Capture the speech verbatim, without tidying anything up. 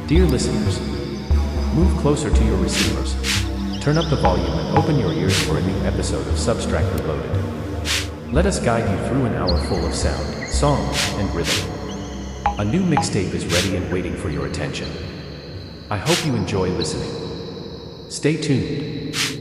Dear listeners, move closer to your receivers. Turn up the volume and open your ears for a new episode of Substract Reloaded. Let us guide you through an hour full of sound, song, and rhythm. A new mixtape is ready and waiting for your attention. I hope you enjoy listening. Stay tuned.